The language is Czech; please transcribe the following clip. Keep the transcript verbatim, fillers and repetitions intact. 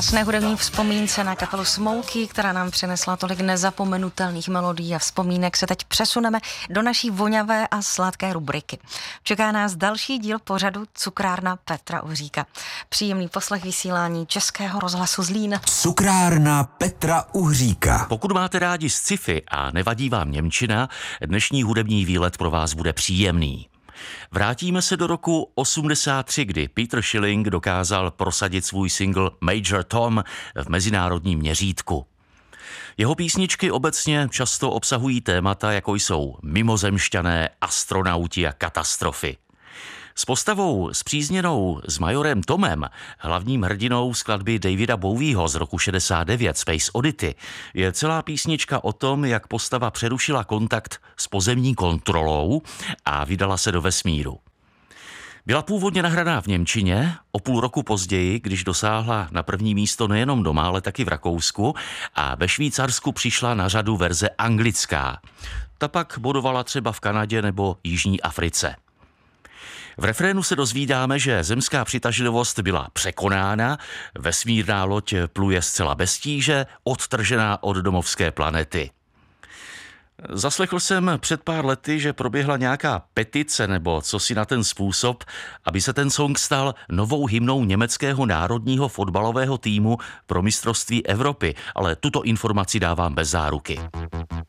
Krásné hudební vzpomínce na kapelu Smokey, která nám přinesla tolik nezapomenutelných melodií a vzpomínek, se teď přesuneme do naší voňavé a sladké rubriky. Čeká nás další díl pořadu Cukrárna Petra Uhříka. Příjemný poslech vysílání Českého rozhlasu Zlín. Cukrárna Petra Uhříka. Pokud máte rádi sci-fi a nevadí vám němčina, dnešní hudební výlet pro vás bude příjemný. Vrátíme se do roku osmdesát tři, kdy Peter Schilling dokázal prosadit svůj single Major Tom v mezinárodním měřítku. Jeho písničky obecně často obsahují témata, jako jsou mimozemšťané, astronauti a katastrofy. S postavou spřízněnou s majorem Tomem, hlavním hrdinou skladby Davida Bowieho z roku šedesát devět Space Oddity, je celá písnička o tom, jak postava přerušila kontakt s pozemní kontrolou a vydala se do vesmíru. Byla původně nahraná v němčině, o půl roku později, když dosáhla na první místo nejenom doma, ale taky v Rakousku, a ve Švýcarsku přišla na řadu verze anglická. Ta pak bodovala třeba v Kanadě nebo Jižní Africe. V refrénu se dozvídáme, že zemská přitažlivost byla překonána, vesmírná loď pluje zcela bez tíže, odtržená od domovské planety. Zaslechl jsem před pár lety, že proběhla nějaká petice nebo cosi na ten způsob, aby se ten song stal novou hymnou německého národního fotbalového týmu pro mistrovství Evropy, ale tuto informaci dávám bez záruky.